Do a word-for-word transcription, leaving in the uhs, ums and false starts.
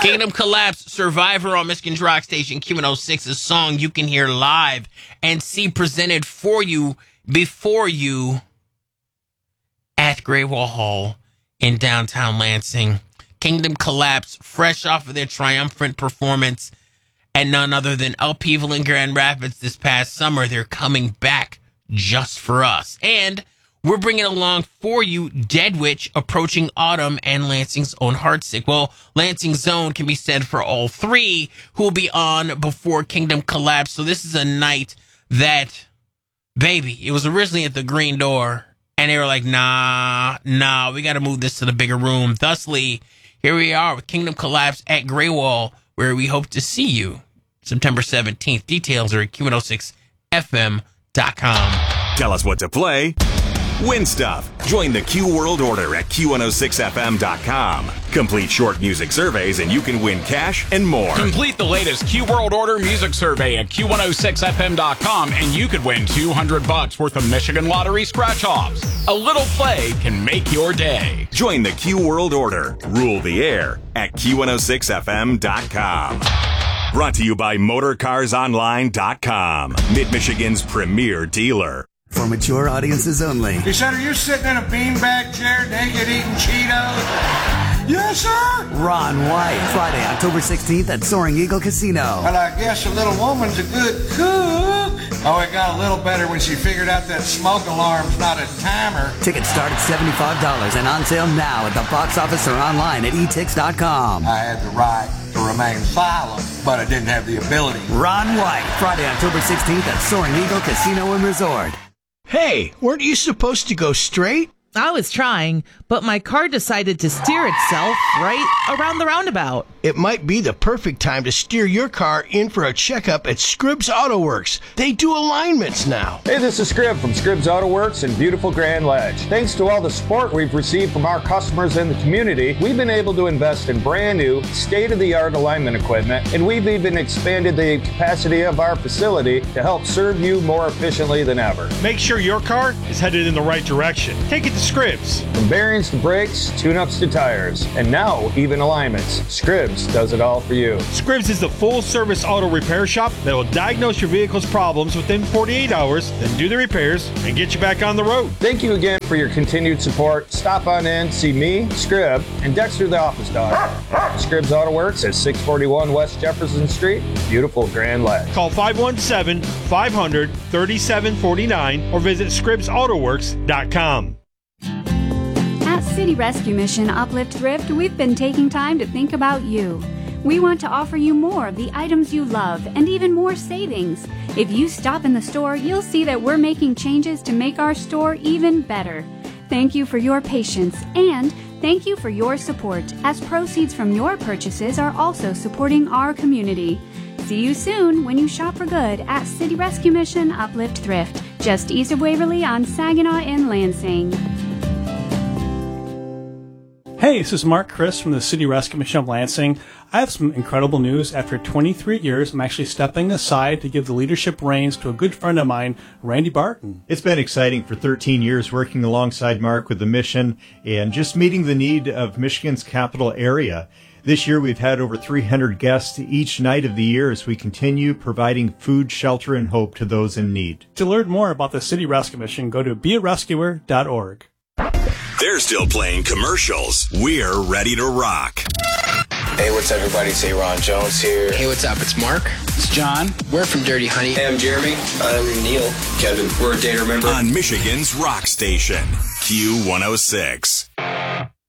Kingdom Collapse, Survivor on Michigan's Rock Station, Q one oh six, a song you can hear live and see presented for you, before you, at Great Wall Hall in downtown Lansing. Kingdom Collapse, fresh off of their triumphant performance at none other than Upheaval in Grand Rapids this past summer. They're coming back just for us. And we're bringing along for you Dead Witch, Approaching Autumn, and Lansing's Own Heartsick. Well, Lansing's Own can be said for all three who will be on before Kingdom Collapse. So this is a night that, baby, it was originally at the Green Door, and they were like, nah, nah, we got to move this to the bigger room. Thusly, here we are with Kingdom Collapse at Grey Wall, where we hope to see you September seventeenth. Details are at Q one oh six F M dot com. Tell us what to play. Win stuff. Join the Q World Order at Q one oh six F M dot com. Complete short music surveys and you can win cash and more. Complete the latest Q World Order music survey at Q one oh six F M dot com and you could win two hundred bucks worth of Michigan Lottery scratch-offs. A little play can make your day. Join the Q World Order. Rule the air at Q one oh six F M dot com. Brought to you by Motor Cars Online dot com, Mid-Michigan's premier dealer. For mature audiences only. Hey, son, are you sitting in a beanbag chair naked eating Cheetos? Yes, sir. Ron White, Friday, October sixteenth at Soaring Eagle Casino. Well, I guess a little woman's a good cook. Oh, it got a little better when she figured out that smoke alarm's not a timer. Tickets start at seventy-five dollars and on sale now at the box office or online at e tix dot com. I had the right to remain silent, but I didn't have the ability. Ron White, Friday, October sixteenth at Soaring Eagle Casino and Resort. Hey, weren't you supposed to go straight? I was trying, but my car decided to steer itself right around the roundabout. It might be the perfect time to steer your car in for a checkup at Scribbs Auto Works. They do alignments now. Hey, this is Scribb from Scribbs Auto Works in beautiful Grand Ledge. Thanks to all the support we've received from our customers in the community, we've been able to invest in brand new, state-of-the-art alignment equipment, and we've even expanded the capacity of our facility to help serve you more efficiently than ever. Make sure your car is headed in the right direction. Take it to Scribbs. From bearings to brakes, tune-ups to tires, and now even alignments. Scribbs does it all for you. Scribbs is the full-service auto repair shop that will diagnose your vehicle's problems within forty-eight hours, then do the repairs and get you back on the road. Thank you again for your continued support. Stop on in, see me, Scribb, and Dexter the office dog. Scribbs Auto Works at six forty-one West Jefferson Street, beautiful Grand Ledge. Call five one seven, five hundred, thirty-seven forty-nine or visit scribbs auto works dot com. At City Rescue Mission Uplift Thrift, we've been taking time to think about you. We want to offer you more of the items you love and even more savings. If you stop in the store, you'll see that we're making changes to make our store even better. Thank you for your patience and thank you for your support, as proceeds from your purchases are also supporting our community. See you soon when you shop for good at City Rescue Mission Uplift Thrift, just east of Waverly on Saginaw and Lansing. Hey, this is Mark Chris from the City Rescue Mission of Lansing. I have some incredible news. After twenty-three years, I'm actually stepping aside to give the leadership reins to a good friend of mine, Randy Barton. It's been exciting for thirteen years working alongside Mark with the mission and just meeting the need of Michigan's capital area. This year, we've had over three hundred guests each night of the year as we continue providing food, shelter, and hope to those in need. To learn more about the City Rescue Mission, go to be a rescuer dot org. They're still playing commercials. We're ready to rock. Hey, what's up, everybody? It's Ron Jones here. Hey, what's up? It's Mark. It's John. We're from Dirty Honey. Hey, I'm Jeremy. I'm Neil. Kevin. We're a data member. On Michigan's Rock Station, Q one oh six.